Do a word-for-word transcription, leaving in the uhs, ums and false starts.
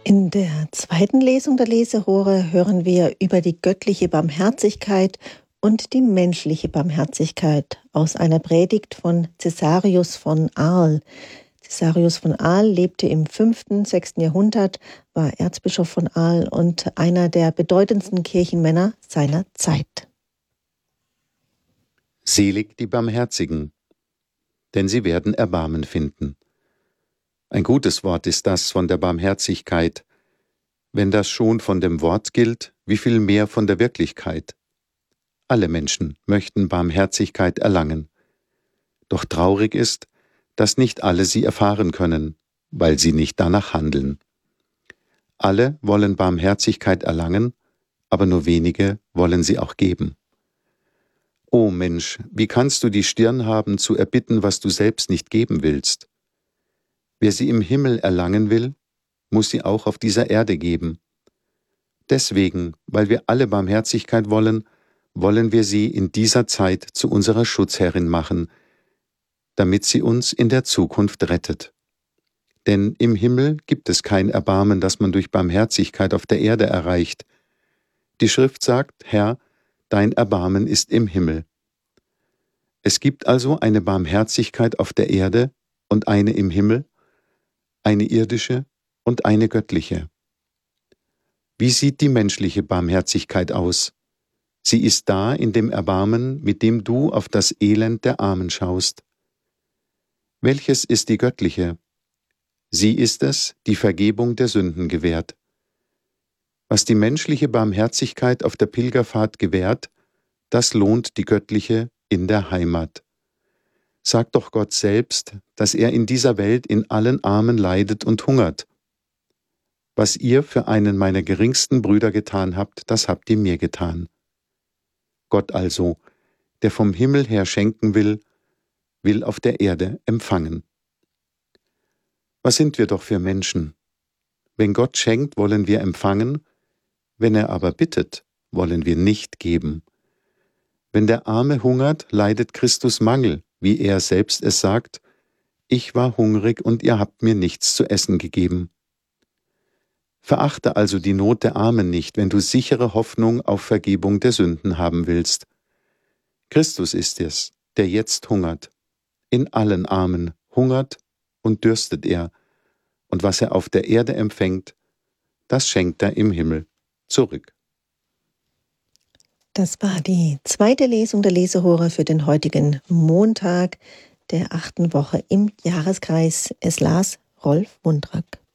In der zweiten Lesung der Lesehore hören wir über die göttliche Barmherzigkeit und die menschliche Barmherzigkeit aus einer Predigt von Cäsarius von Arles. Cäsarius von Arles lebte im fünften, sechsten Jahrhundert, war Erzbischof von Arles und einer der bedeutendsten Kirchenmänner seiner Zeit. Selig die Barmherzigen, denn sie werden Erbarmen finden. Ein gutes Wort ist das von der Barmherzigkeit. Wenn das schon von dem Wort gilt, wie viel mehr von der Wirklichkeit? Alle Menschen möchten Barmherzigkeit erlangen. Doch traurig ist, dass nicht alle sie erfahren können, weil sie nicht danach handeln. Alle wollen Barmherzigkeit erlangen, aber nur wenige wollen sie auch geben. O Mensch, wie kannst du die Stirn haben, zu erbitten, was du selbst nicht geben willst? Wer sie im Himmel erlangen will, muss sie auch auf dieser Erde geben. Deswegen, weil wir alle Barmherzigkeit wollen, wollen wir sie in dieser Zeit zu unserer Schutzherrin machen, damit sie uns in der Zukunft rettet. Denn im Himmel gibt es kein Erbarmen, das man durch Barmherzigkeit auf der Erde erreicht. Die Schrift sagt, Herr, dein Erbarmen ist im Himmel. Es gibt also eine Barmherzigkeit auf der Erde und eine im Himmel, eine irdische und eine göttliche. Wie sieht die menschliche Barmherzigkeit aus? Sie ist da in dem Erbarmen, mit dem du auf das Elend der Armen schaust. Welches ist die göttliche? Sie ist es, die Vergebung der Sünden gewährt. Was die menschliche Barmherzigkeit auf der Pilgerfahrt gewährt, das lohnt die göttliche in der Heimat. Sagt doch Gott selbst, dass er in dieser Welt in allen Armen leidet und hungert. Was ihr für einen meiner geringsten Brüder getan habt, das habt ihr mir getan. Gott also, der vom Himmel her schenken will, will auf der Erde empfangen. Was sind wir doch für Menschen? Wenn Gott schenkt, wollen wir empfangen, wenn er aber bittet, wollen wir nicht geben. Wenn der Arme hungert, leidet Christus Mangel, wie er selbst es sagt, ich war hungrig und ihr habt mir nichts zu essen gegeben. Verachte also die Not der Armen nicht, wenn du sichere Hoffnung auf Vergebung der Sünden haben willst. Christus ist es, der jetzt hungert. In allen Armen hungert und dürstet er, und was er auf der Erde empfängt, das schenkt er im Himmel zurück. Das war die zweite Lesung der Lesehore für den heutigen Montag der achten Woche im Jahreskreis. Es las Rolf Wundrack.